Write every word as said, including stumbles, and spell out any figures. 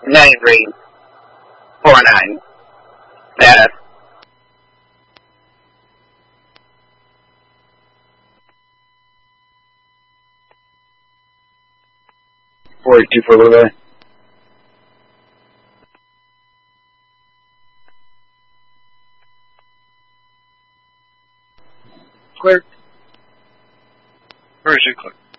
ninety-three four nine. Status. forty-two for Lula. Clear. Very soon, clear.